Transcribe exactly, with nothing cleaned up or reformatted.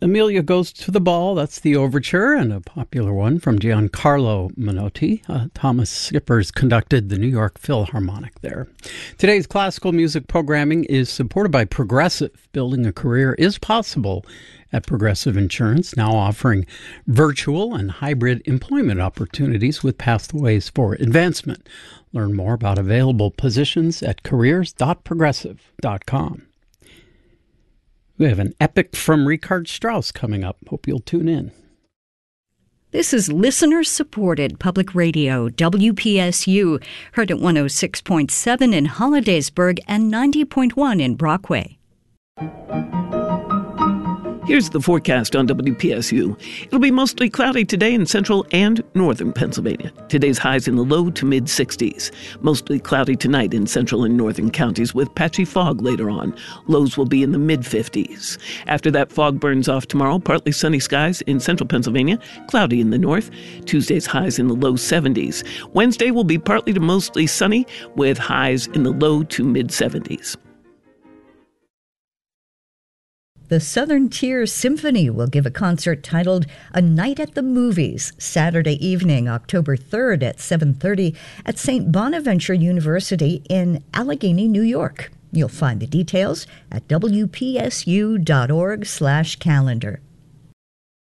Amelia Goes to the Ball, that's the overture, and a popular one from Giancarlo Menotti. Uh, Thomas Skippers conducted the New York Philharmonic there. Today's classical music programming is supported by Progressive. Building a career is possible at Progressive Insurance, now offering virtual and hybrid employment opportunities with pathways for advancement. Learn more about available positions at careers dot progressive dot com. We have an epic from Richard Strauss coming up. Hope you'll tune in. This is listener-supported public radio, W P S U, heard at one oh six point seven in Hollidaysburg and ninety point one in Brockway. Here's the forecast on W P S U. It'll be mostly cloudy today in central and northern Pennsylvania. Today's highs in the low to mid sixties. Mostly cloudy tonight in central and northern counties with patchy fog later on. Lows will be in the mid fifties. After that, fog burns off tomorrow. Partly sunny skies in central Pennsylvania, cloudy in the north. Tuesday's highs in the low seventies. Wednesday will be partly to mostly sunny with highs in the low to mid seventies. The Southern Tier Symphony will give a concert titled A Night at the Movies, Saturday evening, October third at seven thirty at Saint Bonaventure University in Allegheny, New York. You'll find the details at W P S U dot org slash calendar.